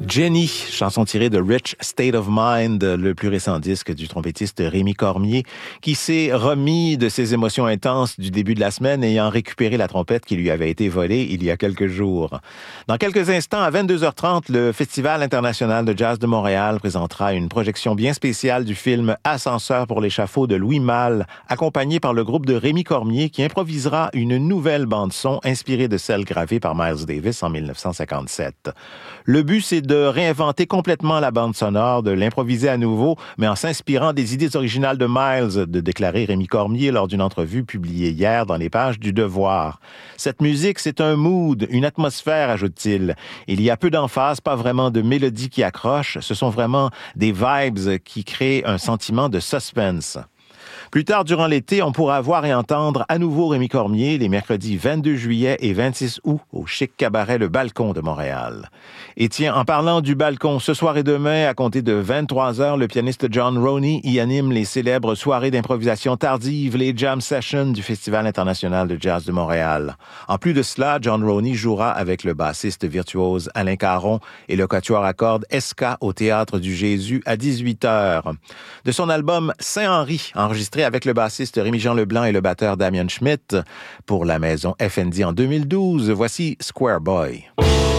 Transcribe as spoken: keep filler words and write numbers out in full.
Jenny, chanson tirée de Rich State of Mind, le plus récent disque du trompettiste Rémi Cormier, qui s'est remis de ses émotions intenses du début de la semaine ayant récupéré la trompette qui lui avait été volée il y a quelques jours. Dans quelques instants, à vingt-deux heures trente, le Festival international de jazz de Montréal présentera une projection bien spéciale du film Ascenseur pour l'échafaud de Louis Malle, accompagné par le groupe de Rémi Cormier qui improvisera une nouvelle bande-son inspirée de celle gravée par Miles Davis en dix-neuf cent cinquante-sept. Le but, c'est de réinventer complètement la bande sonore, de l'improviser à nouveau, mais en s'inspirant des idées originales de Miles, de déclarer Rémi Cormier lors d'une entrevue publiée hier dans les pages du Devoir. Cette musique, c'est un mood, une atmosphère, ajoute-t-il. Il y a peu d'emphase, pas vraiment de mélodie qui accroche, ce sont vraiment des vibes qui créent un sentiment de suspense. Plus tard durant l'été, on pourra voir et entendre à nouveau Rémi Cormier les mercredis vingt-deux juillet et vingt-six août au chic cabaret Le Balcon de Montréal. Et tiens, en parlant du Balcon, ce soir et demain, à compter de vingt-trois heures, le pianiste John Roney y anime les célèbres soirées d'improvisation tardive, les jam sessions du Festival international de jazz de Montréal. En plus de cela, John Roney jouera avec le bassiste virtuose Alain Caron et le quatuor à cordes Esca au Théâtre du Jésus à dix-huit heures. De son album Saint-Henri, enregistré avec le bassiste Rémi-Jean Leblanc et le batteur Damien Schmidt pour la maison F N D en deux mille douze. Voici Square Boy.